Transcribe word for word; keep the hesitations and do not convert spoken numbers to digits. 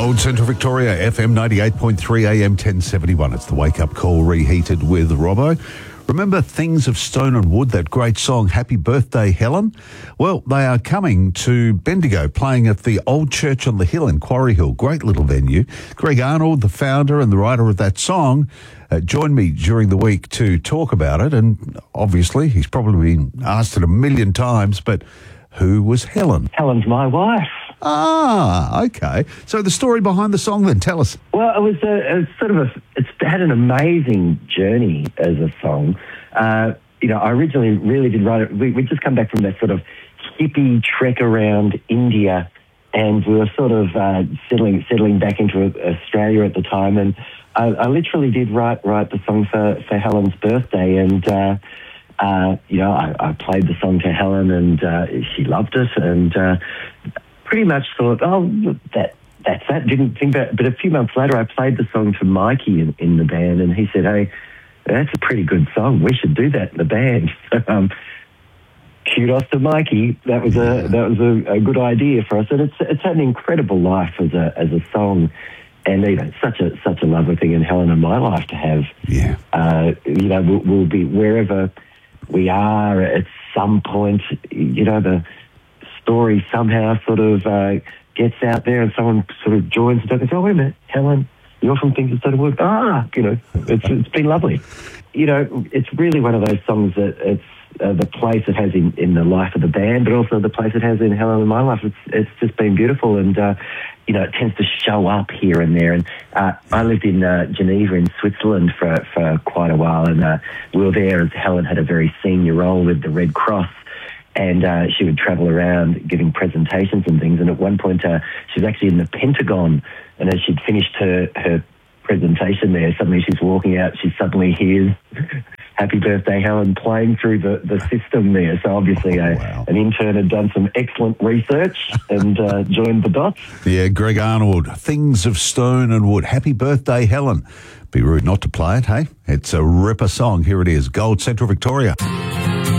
Gold Central Victoria, F M ninety-eight point three, A M ten seventy-one. It's the wake-up call reheated with Robbo. Remember Things of Stone and Wood, that great song, Happy Birthday, Helen? Well, they are coming to Bendigo, playing at the Old Church on the Hill in Quarry Hill. Great little venue. Greg Arnold, the founder and the writer of that song, uh, joined me during the week to talk about it. And obviously, he's probably been asked it a million times, but who was Helen? Helen's my wife. Ah, okay. So the story behind the song then, tell us. Well, it was a, a sort of a, it's had an amazing journey as a song. Uh, you know, I originally really did write it. We, we'd just come back from that sort of hippie trek around India, and we were sort of uh, settling settling back into Australia at the time. And I, I literally did write write the song for, for Helen's birthday. And, uh, uh, you know, I, I played the song to Helen, and uh, she loved it. And uh, pretty much thought, oh, that that's that. Didn't think about it. But a few months later, I played the song to Mikey in, in the band, and he said, hey, that's a pretty good song. We should do that in the band. um, kudos to Mikey. That was a that was a, a good idea for us, and it's it's had an incredible life as a as a song, and you know, such a such a lovely thing in Helen and my life to have. Yeah. Uh, you know, we'll, we'll be wherever we are at some point. You know, the story somehow sort of uh, gets out there, and someone sort of joins it up and says, oh, wait a minute, Helen, you're from Things of Stone and Wood. Ah, you know, it's it's been lovely. You know, it's really one of those songs that it's uh, the place it has in, in the life of the band, but also the place it has in Helen and my life. It's it's just been beautiful, and uh, you know, it tends to show up here and there. And uh, I lived in uh, Geneva in Switzerland for for quite a while, and uh, we were there as Helen had a very senior role with the Red Cross. And uh, she would travel around giving presentations and things. And at one point, uh, she was actually in the Pentagon. And as she'd finished her, her presentation there, suddenly she's walking out. She suddenly hears Happy Birthday, Helen, playing through the, the system there. So obviously oh, a, wow. an intern had done some excellent research and uh, joined the dots. Yeah, Greg Arnold, Things of Stone and Wood. Happy Birthday, Helen. Be rude not to play it, hey? It's a ripper song. Here it is, Gold Central Victoria.